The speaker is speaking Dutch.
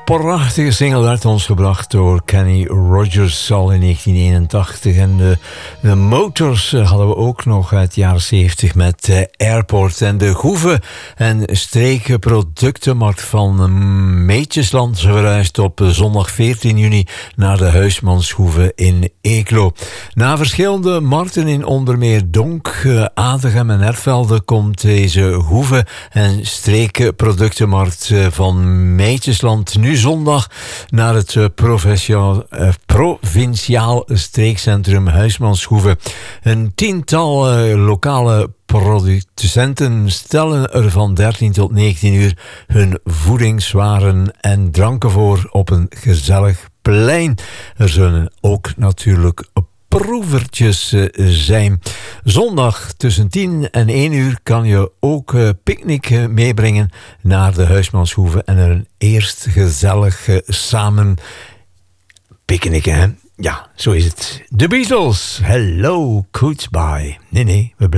prachtige single werd ons gebracht door Kenny Rogers al in 1981. En de Motors hadden we ook nog uit de jaren 70 met Airport. En de Goeve en streekproductenmarkt van Meetjesland verhuisd op zondag 14 juni naar de Huismanshoeve in Eeklo. Na verschillende markten in onder meer Donk, Adegem en Ertvelde komt deze Hoeve en streekproductenmarkt van Meetjesland nu zondag naar het provinciaal streekcentrum Huismanshoeve. Een tiental lokale producenten stellen er van 13 tot 19 uur hun voedingswaren en dranken voor op een gezellig plein. Er zullen ook natuurlijk proevertjes zijn. Zondag tussen 10 en 1 uur kan je ook picknick meebrengen naar de Huismanshoeve en er eerst gezellig samen picknicken. Hè? Ja, zo is het. The Beatles, Hello, Goodbye. Nee, we blijven